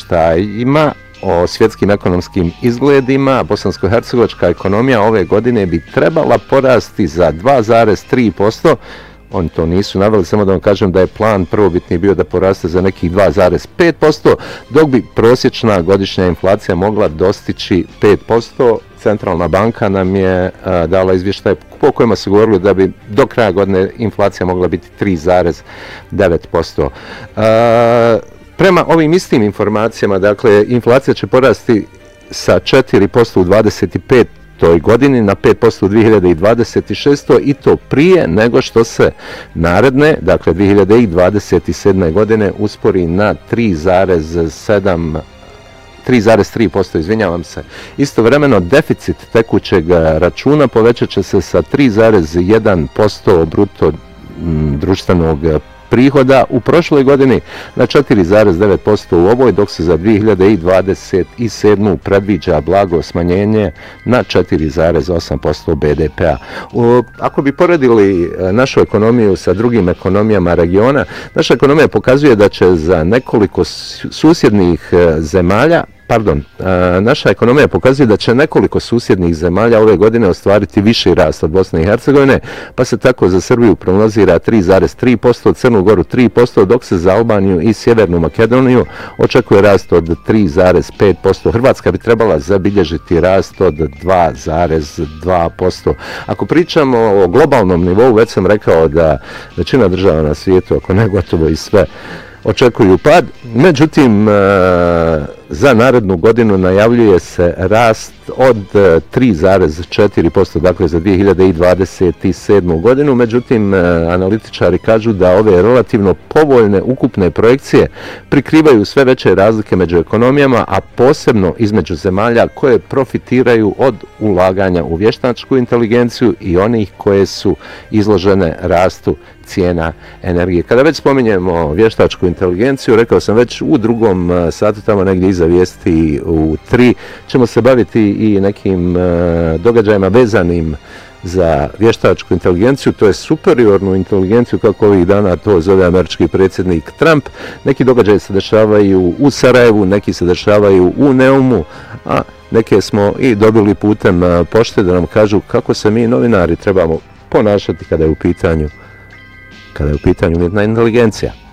izvještajima o svjetskim ekonomskim izgledima, bosansko-hercegovačka ekonomija ove godine bi trebala porasti za 2,3%. Oni to nisu naveli, samo da vam kažem da je plan prvobitni bio da poraste za nekih 2,5%, dok bi prosječna godišnja inflacija mogla dostići 5%. Centralna banka nam je dala izvještaj po kojima su govorili da bi do kraja godine inflacija mogla biti 3,9%. Prema ovim istim informacijama, dakle, inflacija će porasti sa 4% u 25. godini na 5% u 2026. i to prije nego što se naredne, dakle 2027. godine uspori na 3,3%, izvinjavam se. Istovremeno, deficit tekućeg računa povećat će se sa 3,1% bruto društvenog prihoda u prošloj godini na 4,9% u ovoj, dok se za 2027. predviđa blago smanjenje na 4,8% BDP-a. Ako bi poredili našu ekonomiju sa drugim ekonomijama regiona, naša ekonomija pokazuje da će za nekoliko susjednih zemalja naša ekonomija pokazuje da će nekoliko susjednih zemalja ove godine ostvariti viši rast od Bosne i Hercegovine, pa se tako za Srbiju prognozira 3,3%, Crnu Goru 3%, dok se za Albaniju i Sjevernu Makedoniju očekuje rast od 3,5%. Hrvatska bi trebala zabilježiti rast od 2,2%. Ako pričamo o globalnom nivou, već sam rekao da većina država na svijetu, ako ne gotovo i sve, očekuju pad. Međutim, za narednu godinu najavljuje se rast od 3,4%, dakle za 2027. godinu. Međutim, analitičari kažu da ove relativno povoljne ukupne projekcije prikrivaju sve veće razlike među ekonomijama, a posebno između zemalja koje profitiraju od ulaganja u vještačku inteligenciju i onih koje su izložene rastu cijena energije. Kada već spominjemo vještačku inteligenciju, rekao sam već u drugom satu, tamo negdje iza vijesti u 3, ćemo se baviti i nekim događajima vezanim za vještačku inteligenciju, to je superiornu inteligenciju, kako ovih dana to zove američki predsjednik Trump. Neki događaji se dešavaju u Sarajevu, neki se dešavaju u Neumu, a neke smo i dobili putem pošte da nam kažu kako se mi novinari trebamo ponašati kada je u pitanju umjetna inteligencija.